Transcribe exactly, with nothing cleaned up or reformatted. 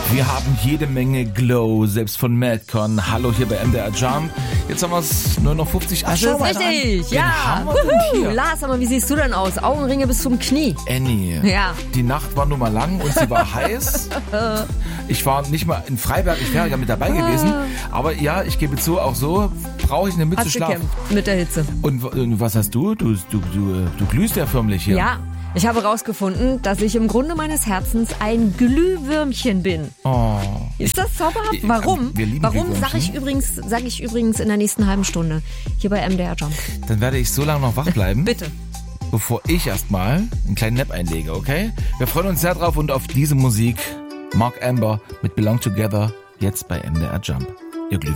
Wir haben jede Menge Glow, selbst von Madcon. Hallo hier bei M D R Jump. Jetzt haben wir es nur noch fünfzig. Ach, das ist richtig, ja. Lars, aber wie siehst du denn aus? Augenringe bis zum Knie. Annie, ja. Die Nacht war nun mal lang und sie war heiß. Ich war nicht mal in Freiberg, ich wäre ja mit dabei gewesen. Aber ja, ich gebe zu, auch so brauche ich eine Mütze Schlaf. Mit der Hitze. Und, und was hast du? Du, du, du? du glühst ja förmlich hier. Ja. Ich habe herausgefunden, dass ich im Grunde meines Herzens ein Glühwürmchen bin. Oh. Ist das zauberhaft? Warum? Wir lieben Warum sage ich übrigens, sage ich übrigens in der nächsten halben Stunde hier bei M D R Jump. Dann werde ich so lange noch wach bleiben. Bitte. Bevor ich erstmal einen kleinen Nap einlege, okay? Wir freuen uns sehr drauf und auf diese Musik. Mark Amber mit Belong Together, jetzt bei M D R Jump. Ihr Glühwürmchen.